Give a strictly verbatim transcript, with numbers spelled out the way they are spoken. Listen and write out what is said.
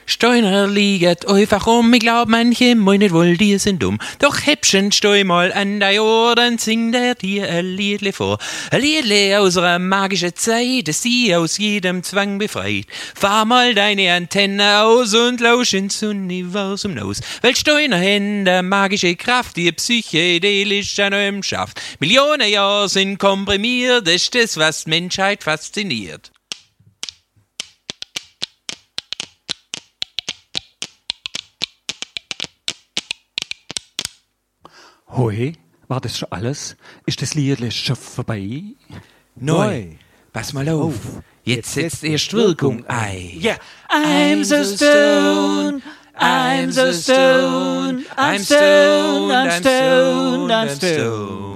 Steiner liegt einfach um, ich glaub, manche meinen wohl, die sind dumm. Doch Häppchen, steu mal an der Ohr, dann singt er dir ein Liedle vor. Ein Liedle aus einer magischen Zeit, das sie aus jedem Zwang befreit. Fahr mal deine Antenne aus und lausch ins Universum aus. Weil Steiner Hände magische Kraft, die psychedelisch an einem schafft. Millionen Jahre sind komprimiert, das ist das, was Menschheit fasziniert. Hoi, war das schon alles? Ist das Lied schon vorbei? Neu, pass mal auf, jetzt setzt erst Wirkung ein. Ja. I'm so stoned, I'm so stoned, I'm stoned, I'm stoned, I'm stoned.